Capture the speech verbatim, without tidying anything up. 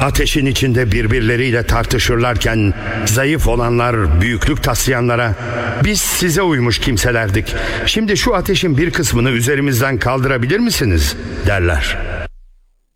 Ateşin içinde birbirleriyle tartışırlarken zayıf olanlar büyüklük taslayanlara biz size uymuş kimselerdik, şimdi şu ateşin bir kısmını üzerimizden kaldırabilir misiniz derler.